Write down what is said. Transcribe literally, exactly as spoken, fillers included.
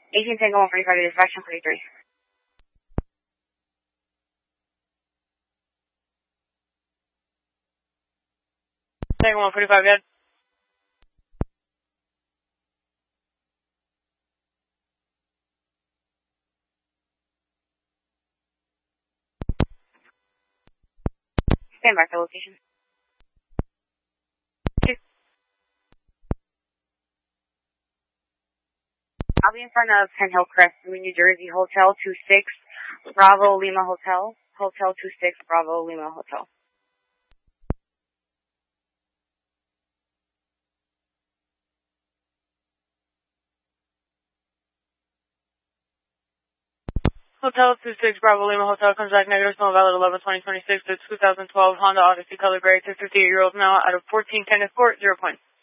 eighteen Tango one forty-five, dispatch one forty-three. Tango one forty-five, yeah. Stand by for location. I'll be in front of Penn Hillcrest, New Jersey, Hotel two six, Bravo Lima Hotel. Hotel two six, Bravo Lima Hotel. Hotel two six, Bravo Lima Hotel comes back negative, still valid eleven twenty twenty-six. The two thousand twelve Honda Odyssey color gray, two fifty-eight year old now out of fourteen Kenneth Court, zero points.